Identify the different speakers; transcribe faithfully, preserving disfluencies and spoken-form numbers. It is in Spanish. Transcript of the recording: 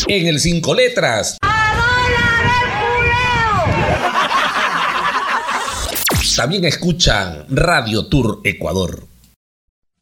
Speaker 1: En el Cinco Letras. También escuchan Radio Tour Ecuador.